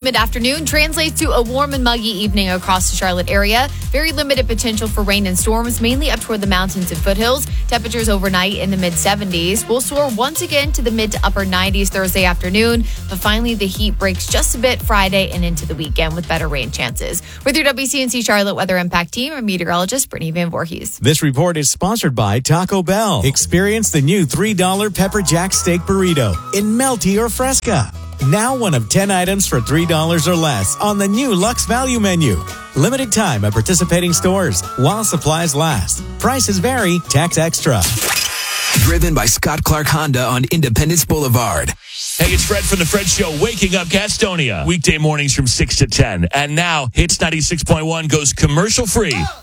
Mid-afternoon translates to a warm and muggy evening across the Charlotte area. Very limited potential for rain and storms, mainly up toward the mountains and foothills. Temperatures overnight in the mid-70s. We'll soar once again to the mid to upper 90s Thursday afternoon. But finally, the heat breaks just a bit Friday and into the weekend with better rain chances. With your WCNC Charlotte Weather Impact Team, I'm meteorologist Brittany Van Voorhees. This report is sponsored by Taco Bell. Experience the new $3 Pepper Jack Steak Burrito in Melty or Fresca. Now one of 10 items for $3 or less on the new Luxe Value Menu. Limited time at participating stores while supplies last. Prices vary, tax extra. Driven by Scott Clark Honda on Independence Boulevard. Hey, it's Fred from The Fred Show, waking up Gastonia. Weekday mornings from 6 to 10. And now, Hits 96.1 goes commercial free.